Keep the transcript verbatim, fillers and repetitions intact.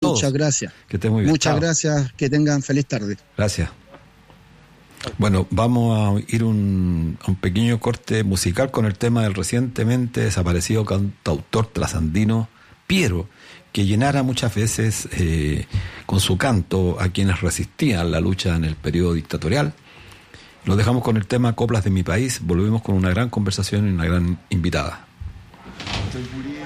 todos. Muchas gracias. Que estén muy bien. Muchas Chao. gracias, que tengan feliz tarde. Gracias. Bueno, vamos a ir un, a un pequeño corte musical con el tema del recientemente desaparecido cantautor trasandino Piero, que llenara muchas veces eh, con su canto a quienes resistían la lucha en el periodo dictatorial. Lo dejamos con el tema Coplas de mi país. Volvemos con una gran conversación y una gran invitada. Estoy